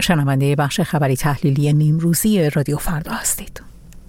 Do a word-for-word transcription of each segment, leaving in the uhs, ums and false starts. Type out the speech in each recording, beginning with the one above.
شنونده بخش خبری تحلیلی نیمروزی رادیو فردا هستید.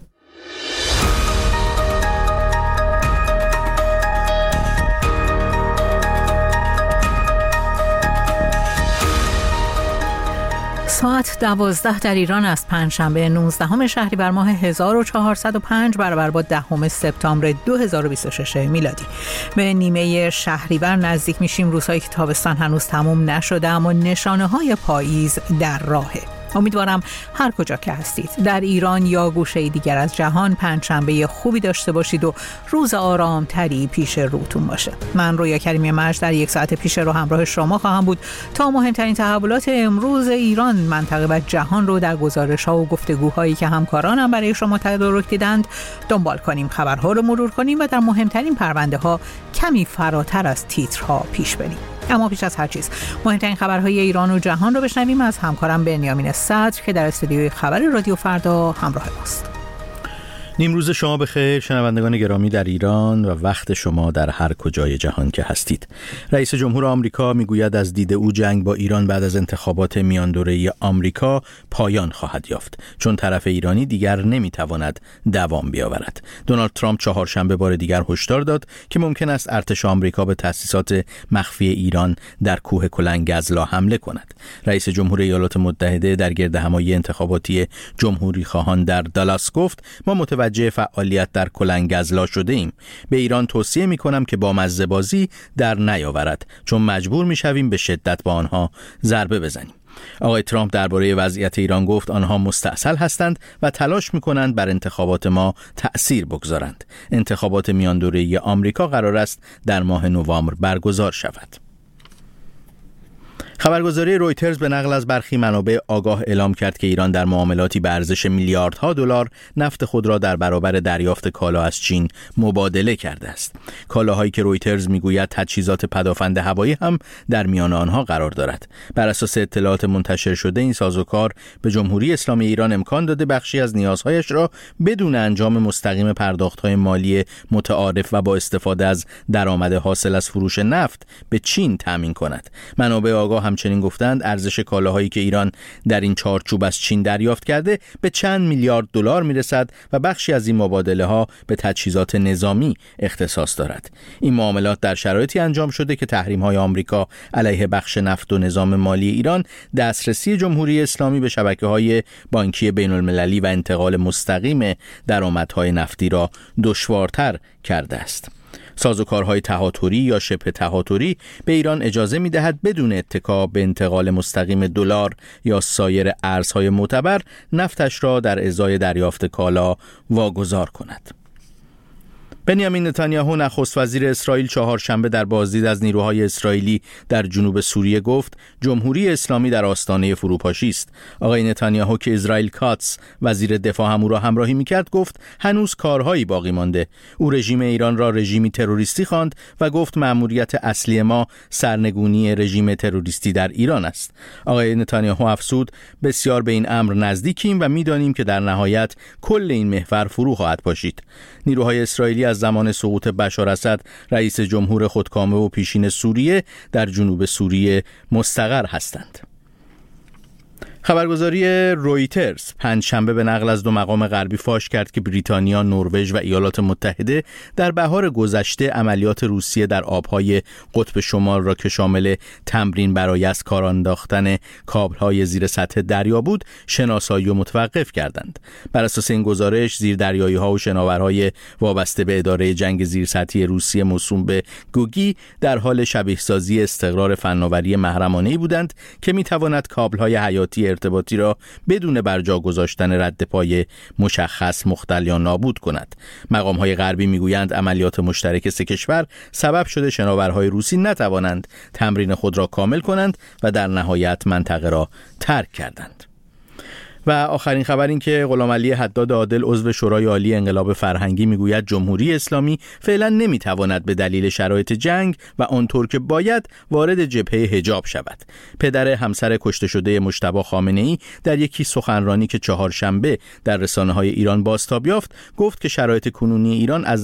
ساعت دوازده در ایران است. پنجشنبه نوزدهم شهریور ماه هزار و چهارصد و پنج برابر با دهم سپتامبر دو هزار و بیست و شش میلادی. به نیمه شهریور نزدیک میشیم. روزهایی که تابستان هنوز تموم نشده اما نشانه های پاییز در راهه. امیدوارم هر کجا که هستید در ایران یا گوشه دیگر از جهان پنجشنبه خوبی داشته باشید و روز آرامتری پیش روتون باشه. من رویا کریمی مرج در یک ساعت پیش رو همراه شما خواهم بود تا مهمترین تحولات امروز ایران، منطقه و جهان رو در گزارش‌ها و گفتگوهایی که همکارانم برای شما تدارک دیدند دنبال کنیم، خبرها رو مرور کنیم و در مهمترین پرونده‌ها کمی فراتر از تیترها پیش بریم. اما پیش از هر چیز مهمترین خبرهای ایران و جهان رو بشنویم از همکارم بنیامین صدر که در استودیوی خبر رادیو فردا همراه ماست. نیمروز شما بخیر شنوندگان گرامی در ایران و وقت شما در هر کجای جهان که هستید. رئیس جمهور آمریکا میگوید از دید او جنگ با ایران بعد از انتخابات میان دوره‌ای آمریکا پایان خواهد یافت، چون طرف ایرانی دیگر نمیتواند دوام بیاورد. دونالد ترامپ چهارشنبه بار دیگر هشدار داد که ممکن است ارتش آمریکا به تأسیسات مخفی ایران در کوه کلنگزلا حمله کند. رئیس جمهور ایالات متحده در گردهمایی انتخاباتی جمهوری خواهان در دالاس گفت: ما متوجه فعالیت در کلنگزلا شده ایم. به ایران توصیه می کنم که با مزه‌بازی در نیاورد، چون مجبور می شویم به شدت با آنها ضربه بزنیم. آقای ترامپ درباره وضعیت ایران گفت آنها مستعسل هستند و تلاش می کنند بر انتخابات ما تأثیر بگذارند. انتخابات میان دوره‌ای آمریکا قرار است در ماه نوامبر برگزار شود. خبرگزاری رویترز به نقل از برخی منابع آگاه اعلام کرد که ایران در معاملاتی به ارزش میلیاردها دلار نفت خود را در برابر دریافت کالا از چین مبادله کرده است. کالاهایی که رویترز میگوید تجهیزات پدافند هوایی هم در میان آنها قرار دارد. بر اساس اطلاعات منتشر شده این سازوکار به جمهوری اسلامی ایران امکان داده بخشی از نیازهایش را بدون انجام مستقیم پرداخت‌های مالی متعارف و با استفاده از درآمد حاصل از فروش نفت به چین تامین کند. منابع آگاه همچنین گفتند ارزش کالاهایی که ایران در این چارچوب از چین دریافت کرده به چند میلیارد دلار میرسد و بخشی از این مبادله ها به تجهیزات نظامی اختصاص دارد. این معاملات در شرایطی انجام شده که تحریم های آمریکا علیه بخش نفت و نظام مالی ایران دسترسی جمهوری اسلامی به شبکه های بانکی بین المللی و انتقال مستقیم درآمدهای نفتی را دشوارتر کرده است. سازوکارهای تهاتری یا شبه تهاتری به ایران اجازه می‌دهد بدون اتکا به انتقال مستقیم دلار یا سایر ارزهای معتبر نفتش را در ازای دریافت کالا واگذار کند. بنیامین نتانیاهو نخست وزیر اسرائیل چهارشنبه در بازدید از نیروهای اسرائیلی در جنوب سوریه گفت جمهوری اسلامی در آستانه فروپاشی است. آقای نتانیاهو که اسرائیل کاتس وزیر دفاع هم او را همراهی می‌کرد گفت هنوز کارهایی باقی مانده. او رژیم ایران را رژیمی تروریستی خواند و گفت مأموریت اصلی ما سرنگونی رژیم تروریستی در ایران است. آقای نتانیاهو افزود بسیار به این امر نزدیکیم و می‌دانیم که در نهایت کل این محور فرو خواهد پاشید. نیروهای اسرائیلی از زمان سقوط بشار اسد رئیس جمهور خودکامه و پیشین سوریه در جنوب سوریه مستقر هستند. خبرگزاری رویترز پنجشنبه به نقل از دو مقام غربی فاش کرد که بریتانیا، نروژ و ایالات متحده در بهار گذشته عملیات روسیه در آبهای قطب شمال را که شامل تمرین برای از کار انداختن کابل‌های زیر سطح دریا بود، شناسایی و متوقف کردند. بر اساس این گزارش، زیردریایی‌ها و شناورهای وابسته به اداره جنگ زیرسطحی روسیه موسوم به گوگی در حال شبیه‌سازی استقرار فناوری محرمانه‌ای بودند که می‌تواند کابل‌های حیاتی ارتباطی را بدون برجا گذاشتن رد پای مشخص مختل یا نابود کند. مقام‌های غربی میگویند عملیات مشترک سه کشور سبب شده شناورهای روسی نتوانند تمرین خود را کامل کنند و در نهایت منطقه را ترک کردند. و آخرین خبر این که غلامعلی حداد عادل عضو شورای عالی انقلاب فرهنگی میگوید جمهوری اسلامی فعلا نمیتواند به دلیل شرایط جنگ و آنطور که باید وارد جبهه حجاب شود. پدر همسر کشته شده مجتبی خامنه‌ای در یکی سخنرانی که چهارشنبه در رسانه‌های ایران بازتاب یافت گفت که شرایط کنونی ایران از